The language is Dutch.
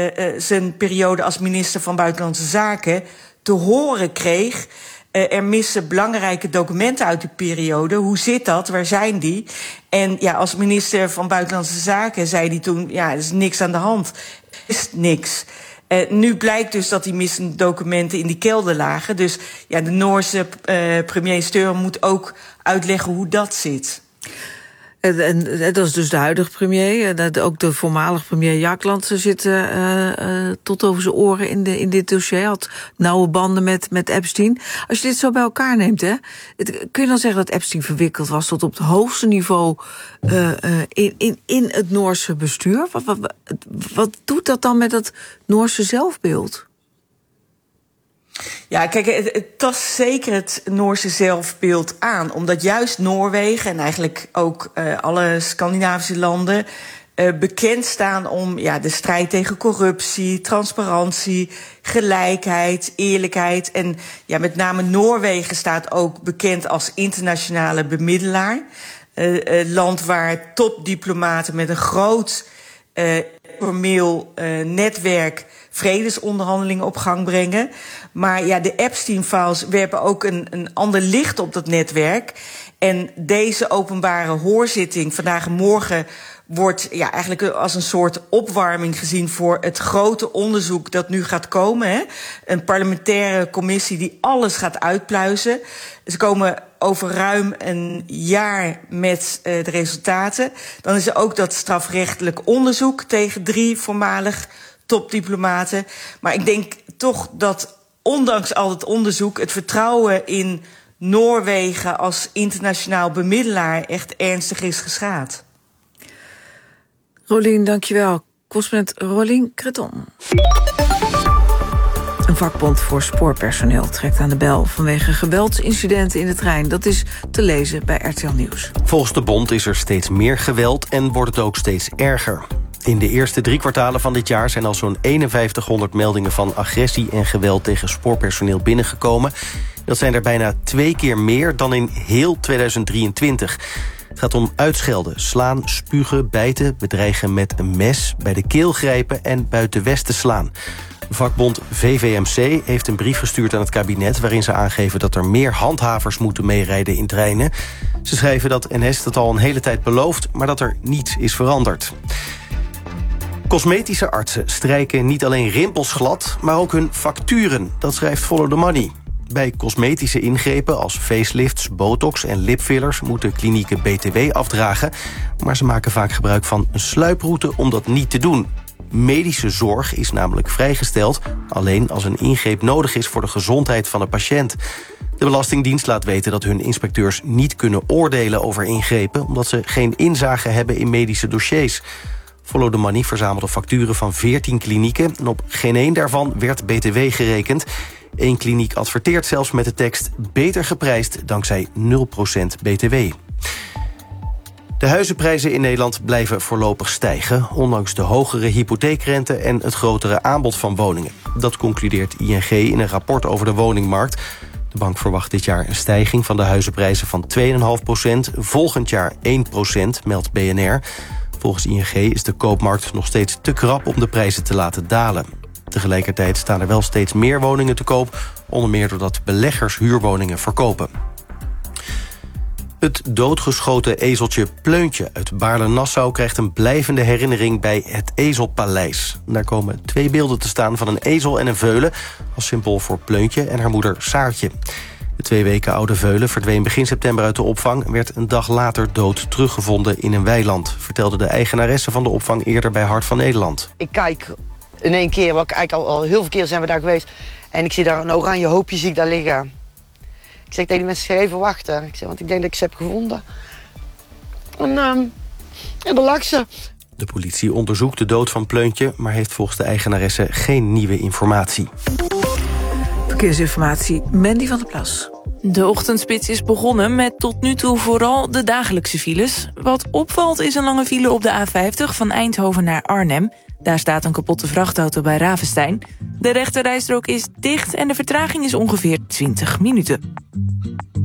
zijn periode als minister van Buitenlandse Zaken te horen kreeg: er missen belangrijke documenten uit die periode. Hoe zit dat? Waar zijn die? En ja, als minister van Buitenlandse Zaken zei hij toen: ja, er is niks aan de hand. Er is niks. Nu blijkt dus dat die missende documenten in die kelder lagen. Dus ja, de Noorse premier Støre moet ook uitleggen hoe dat zit. En dat is dus de huidige premier. Ook de voormalige premier Jagland zit tot over zijn oren in dit dossier. Had nauwe banden met Epstein. Als je dit zo bij elkaar neemt, kun je dan zeggen dat Epstein verwikkeld was tot op het hoogste niveau in het Noorse bestuur? Wat doet dat dan met het Noorse zelfbeeld? Ja, kijk, het tast zeker het Noorse zelfbeeld aan. Omdat juist Noorwegen en eigenlijk ook alle Scandinavische landen bekend staan om de strijd tegen corruptie, transparantie, gelijkheid, eerlijkheid. En ja, met name Noorwegen staat ook bekend als internationale bemiddelaar. Land waar topdiplomaten met een groot formeel netwerk vredesonderhandelingen op gang brengen. Maar ja, de Epstein-files werpen ook een ander licht op dat netwerk. En deze openbare hoorzitting vandaag en morgen wordt eigenlijk als een soort opwarming gezien voor het grote onderzoek dat nu gaat komen. Hè? Een parlementaire commissie die alles gaat uitpluizen. Ze komen over ruim een jaar met de resultaten. Dan is er ook dat strafrechtelijk onderzoek tegen 3 voormalig topdiplomaten. Maar ik denk toch dat ondanks al het onderzoek het vertrouwen in Noorwegen als internationaal bemiddelaar echt ernstig is geschaad. Rolien, dankjewel. Correspondent Rolien Creton. Een vakbond voor spoorpersoneel trekt aan de bel vanwege geweldsincidenten in de trein. Dat is te lezen bij RTL Nieuws. Volgens de bond is er steeds meer geweld en wordt het ook steeds erger. In de eerste 3 kwartalen van dit jaar zijn al zo'n 5100 meldingen van agressie en geweld tegen spoorpersoneel binnengekomen. Dat zijn er bijna 2 keer meer dan in heel 2023. Het gaat om uitschelden, slaan, spugen, bijten, bedreigen met een mes, bij de keel grijpen en buiten Westen slaan. Vakbond VVMC heeft een brief gestuurd aan het kabinet waarin ze aangeven dat er meer handhavers moeten meerijden in treinen. Ze schrijven dat NS dat al een hele tijd belooft, maar dat er niets is veranderd. Cosmetische artsen strijken niet alleen rimpels glad, maar ook hun facturen. Dat schrijft Follow the Money. Bij cosmetische ingrepen als facelifts, botox en lipfillers moeten klinieken BTW afdragen, maar ze maken vaak gebruik van een sluiproute om dat niet te doen. Medische zorg is namelijk vrijgesteld alleen als een ingreep nodig is voor de gezondheid van de patiënt. De Belastingdienst laat weten dat hun inspecteurs niet kunnen oordelen over ingrepen omdat ze geen inzage hebben in medische dossiers. Follow the Money verzamelde facturen van 14 klinieken en op geen één daarvan werd BTW gerekend. Eén kliniek adverteert zelfs met de tekst beter geprijsd dankzij 0% BTW. De huizenprijzen in Nederland blijven voorlopig stijgen, ondanks de hogere hypotheekrente en het grotere aanbod van woningen. Dat concludeert ING in een rapport over de woningmarkt. De bank verwacht dit jaar een stijging van de huizenprijzen van 2,5%, volgend jaar 1%, meldt BNR. Volgens ING is de koopmarkt nog steeds te krap om de prijzen te laten dalen. Tegelijkertijd staan er wel steeds meer woningen te koop, onder meer doordat beleggers huurwoningen verkopen. Het doodgeschoten ezeltje Pleuntje uit Baarle-Nassau krijgt een blijvende herinnering bij het Ezelpaleis. Daar komen 2 beelden te staan van een ezel en een veulen, als symbool voor Pleuntje en haar moeder Saartje. De 2 weken oude veulen verdween begin september uit de opvang en werd een dag later dood teruggevonden in een weiland, vertelde de eigenaresse van de opvang eerder bij Hart van Nederland. Ik kijk in 1 keer, wat ik eigenlijk al heel veel keer zijn we daar geweest, en ik zie daar een oranje hoopje zie ik daar liggen. Ik zeg tegen die mensen, even wachten. Ik zeg, want ik denk dat ik ze heb gevonden. En daar lag ze. De politie onderzoekt de dood van Pleuntje, maar heeft volgens de eigenaresse geen nieuwe informatie. Verkeersinformatie, Mandy van der Plas. De ochtendspits is begonnen met tot nu toe vooral de dagelijkse files. Wat opvalt is een lange file op de A50 van Eindhoven naar Arnhem. Daar staat een kapotte vrachtauto bij Ravenstein. De rechterrijstrook is dicht en de vertraging is ongeveer 20 minuten.